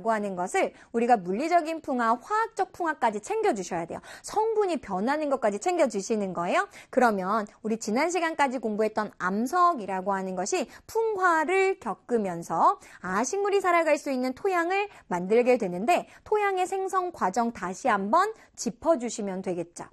풍화라고 하는 것을 우리가 물리적인 풍화, 화학적 풍화까지 챙겨주셔야 돼요. 성분이 변하는 것까지 챙겨주시는 거예요. 그러면 우리 지난 시간까지 공부했던 암석이라고 하는 것이 풍화를 겪으면서 식물이 살아갈 수 있는 토양을 만들게 되는데 토양의 생성 과정 다시 한번 짚어주시면 되겠죠.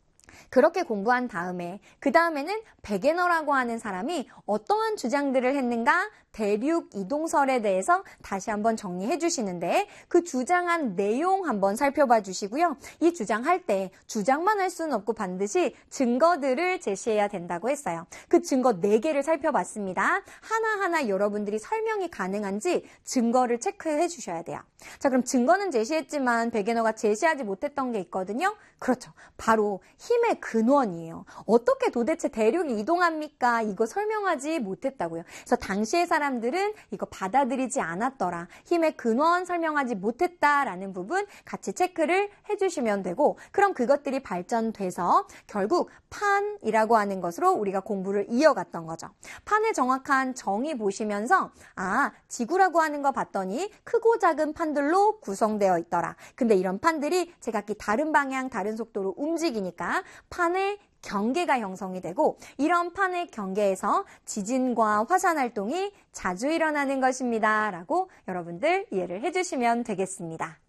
그렇게 공부한 다음에 그 다음에는 베게너라고 하는 사람이 어떠한 주장들을 했는가 대륙 이동설에 대해서 다시 한번 정리해 주시는데 그 주장한 내용 한번 살펴봐 주시고요. 이 주장할 때 주장만 할 수는 없고 반드시 증거들을 제시해야 된다고 했어요. 그 증거 4개를 살펴봤습니다. 하나하나 여러분들이 설명이 가능한지 증거를 체크해 주셔야 돼요. 자, 그럼 증거는 제시했지만 베게너가 제시하지 못했던 게 있거든요. 그렇죠. 바로 힘의 근원이에요. 어떻게 도대체 대륙이 이동합니까? 이거 설명하지 못했다고요. 그래서 당시의 사람들은 이거 받아들이지 않았더라. 힘의 근원 설명하지 못했다라는 부분 같이 체크를 해주시면 되고 그럼 그것들이 발전돼서 결국 판이라고 하는 것으로 우리가 공부를 이어갔던 거죠. 판의 정확한 정의 보시면서 지구라고 하는 거 봤더니 크고 작은 판들로 구성되어 있더라. 근데 이런 판들이 제각기 다른 방향, 다른 속도로 움직이니까 판의 경계가 형성이 되고 이런 판의 경계에서 지진과 화산 활동이 자주 일어나는 것입니다. 라고 여러분들 이해를 해주시면 되겠습니다.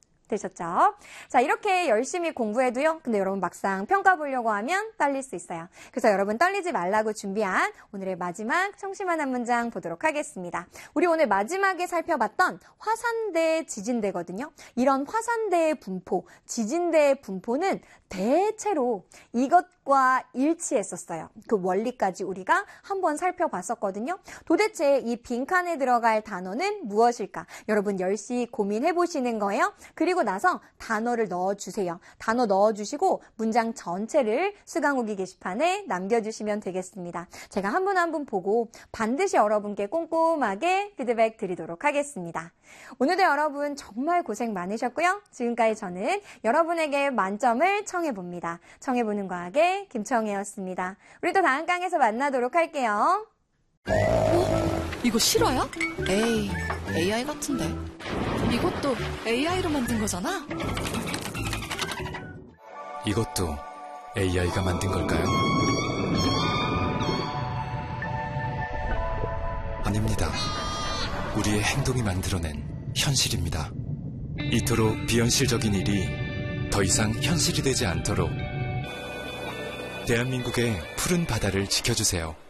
되셨죠? 자, 이렇게 열심히 공부해도요. 근데 여러분 막상 평가 보려고 하면 떨릴 수 있어요. 그래서 여러분 떨리지 말라고 준비한 오늘의 마지막 청심환 한 문장 보도록 하겠습니다. 우리 오늘 마지막에 살펴봤던 화산대, 지진대거든요. 이런 화산대의 분포, 지진대의 분포는 대체로 이것과 일치했었어요. 그 원리까지 우리가 한번 살펴봤었거든요. 도대체 이 빈칸에 들어갈 단어는 무엇일까? 여러분 열심히 고민해 보시는 거예요. 그리고 나서 단어를 넣어주세요. 단어 넣어주시고 문장 전체를 수강후기 게시판에 남겨주시면 되겠습니다. 제가 한 분 한 분 보고 반드시 여러분께 꼼꼼하게 피드백 드리도록 하겠습니다. 오늘도 여러분 정말 고생 많으셨고요. 지금까지 저는 여러분에게 만점을 청해봅니다. 청해보는 과학의 김청혜였습니다. 우리 또 다음 강에서 만나도록 할게요. 이거 실화야? 에이, AI 같은데. 이것도 AI로 만든 거잖아? 이것도 AI가 만든 걸까요? 아닙니다. 우리의 행동이 만들어낸 현실입니다. 이토록 비현실적인 일이 더 이상 현실이 되지 않도록 대한민국의 푸른 바다를 지켜주세요.